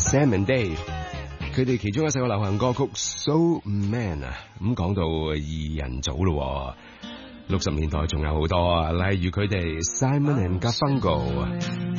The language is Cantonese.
Sam and Dave， 佢哋其中一首流行歌曲 So Man 啊，咁講到二人組咯，60年代仲有好多啊，例如佢哋 Simon and Garfunkel。